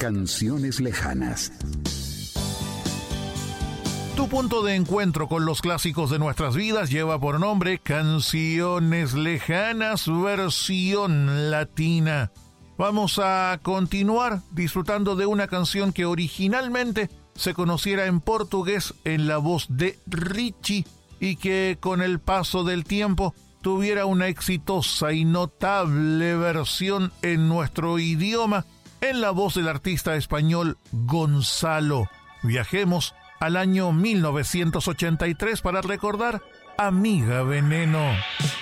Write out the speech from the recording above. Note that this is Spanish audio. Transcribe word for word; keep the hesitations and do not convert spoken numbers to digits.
Canciones lejanas. Tu punto de encuentro con los clásicos de nuestras vidas lleva por nombre Canciones Lejanas, versión latina. Vamos a continuar disfrutando de una canción que originalmente se conociera en portugués en la voz de Richie y que con el paso del tiempo tuviera una exitosa y notable versión en nuestro idioma en la voz del artista español Gonzalo. Viajemos al año mil novecientos ochenta y tres para recordar Amiga Veneno.